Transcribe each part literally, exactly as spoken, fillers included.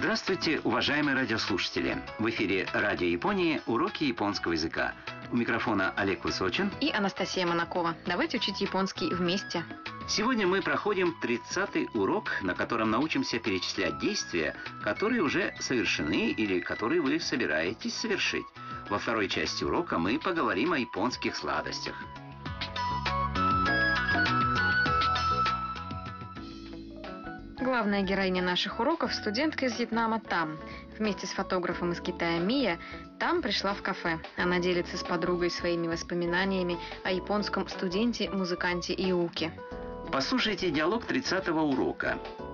Здравствуйте, уважаемые радиослушатели! В эфире Радио Японии «Уроки японского языка». У микрофона Олег Высочин и Анастасия Монакова. Давайте учить японский вместе. Сегодня мы проходим тридцатый урок, на котором научимся перечислять действия, которые уже совершены или которые вы собираетесь совершить. Во второй части урока мы поговорим о японских сладостях. Главная героиня наших уроков – студентка из Вьетнама Там. Вместе с фотографом из Китая Мия Там пришла в кафе. Она делится с подругой своими воспоминаниями о японском студенте-музыканте Иуки. Послушайте диалог тридцатого урока.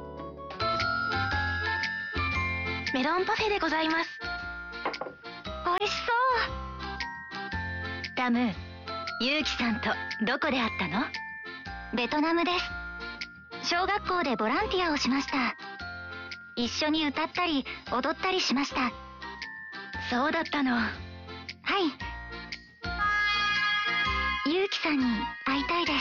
Мелон пафе де гозаимасу. Оишисou. Там, Юки-санとどこで会ったの？ベトナムです。小学校でボランティアをしました。一緒に歌ったり踊ったりしました。そうだったの。はい。ゆうきさんに会いたいです。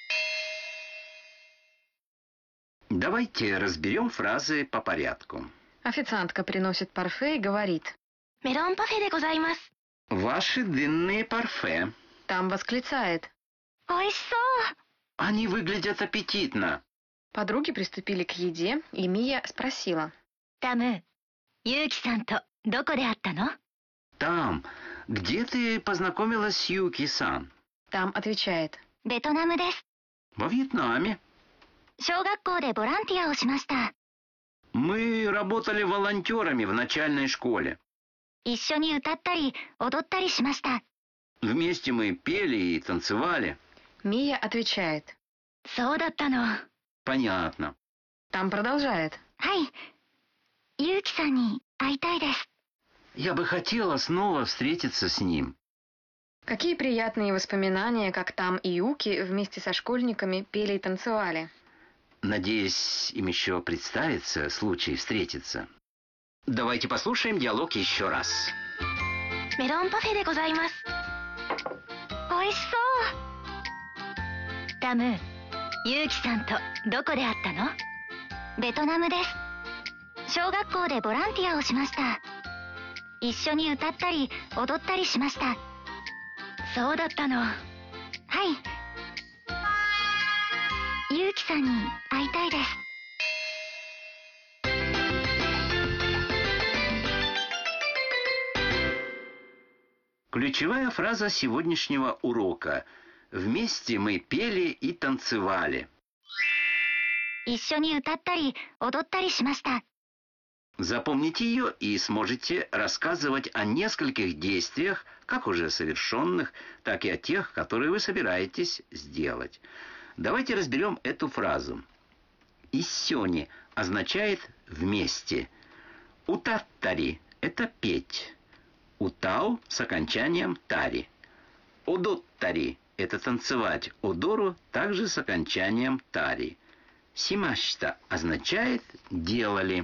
Давайте разберем фразы по порядку. Официантка приносит парфе и говорит: «Мелон пафе де гозаимасу». Ваши дынные парфе. Там восклицает: «Оишисou». Они выглядят аппетитно. Подруги приступили к еде, и Мия спросила: «Там, Юки-сан тоどこで会ったの?» Там, где ты познакомилась с Юки-сан? Там отвечает: «ベトナムです。 Во Вьетнаме. 小学校でボランティアをしました。 Мы работали волонтерами в начальной школе. 一緒に歌ったり踊ったりしました。 Вместе мы пели и танцевали. Мия отвечает: そうだったの。 Понятно. Там продолжает: はい。ゆうきさんに会いたいです。 Я бы хотела снова встретиться с ним. Какие приятные воспоминания, как Там и Юки вместе со школьниками пели и танцевали. Надеюсь, им еще представится случай встретиться. Давайте послушаем диалог еще раз. メロンパフェでございます。おいしそう。タム、ユウキさんとどこで会ったの？ベトナムです。小学校でボランティアをしました。一緒に歌ったり踊ったりしました。そうだったの。はい。ユウキさんに会いたいです。 Ключевая фраза сегодняшнего урока. Вместе мы пели и танцевали. 一緒に歌ったり踊ったりしました。 Запомните ее и сможете рассказывать о нескольких действиях, как уже совершенных, так и о тех, которые вы собираетесь сделать. Давайте разберем эту фразу. «Иссёни» означает «вместе». «Утаттари» — это «петь». «Утау» с окончанием «тари». «Одоттари» — это «танцевать». «Одору» также с окончанием «тари». «Симашта» означает «делали».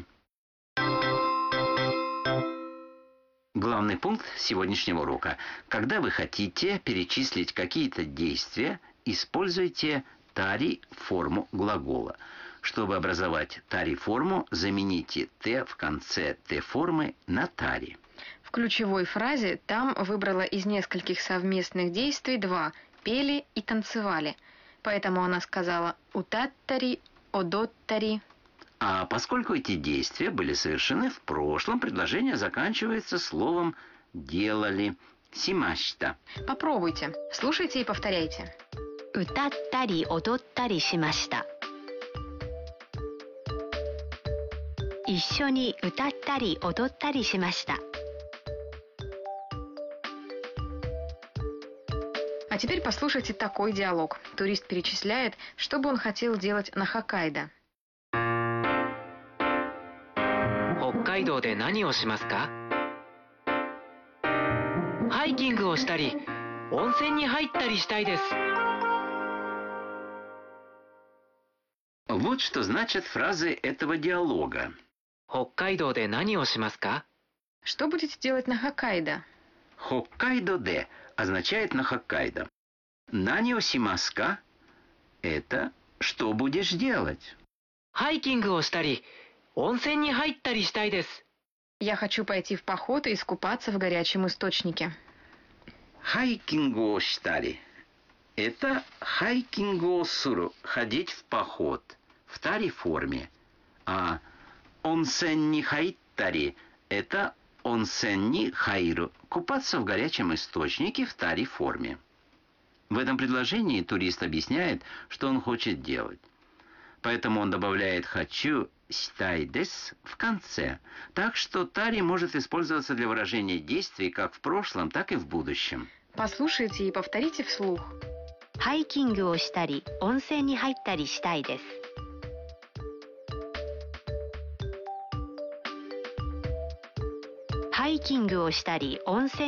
Главный пункт сегодняшнего урока. Когда вы хотите перечислить какие-то действия, используйте тари-форму глагола. Чтобы образовать тари-форму, замените «т» в конце «т» формы на «тари». В ключевой фразе Там выбрала из нескольких совместных действий два – пели и танцевали. Поэтому она сказала «утаттари», «одоттари». А поскольку эти действия были совершены в прошлом, предложение заканчивается словом «делали». «Симашта». Попробуйте. Слушайте и повторяйте. 歌ったり踊ったりしました。一緒に歌ったり踊ったりしました。 А теперь послушайте такой диалог. Турист перечисляет, что бы он хотел делать на Хоккайдо. 北海道で何をしますか？ハイキングをしたり、温泉に入ったりしたいです。 Вот что значат фразы этого диалога. 北海道で何をしますか？ Что будете делать на Хоккайдо? «Хоккайдо-де» означает «на Хоккайдо». «Нанио симаска» — это «что будешь делать?» ハイキングをしたり、 温泉に入ったりしたいです。 Я хочу пойти в поход и искупаться в горячем источнике. Хайкингу о штари. Это хайкингу суру, ходить в поход, в тари форме. А онсен ни хайттари – это онсен ни хайру, купаться в горячем источнике в тари форме. В этом предложении турист объясняет, что он хочет делать. Поэтому он добавляет «хочу» «стай дес» в конце. Так что тари может использоваться для выражения действий как в прошлом, так и в будущем. Послушайте и повторите вслух. ハイキングをしたり、温泉に入ったりしたいです。ハイキングをしたり、温泉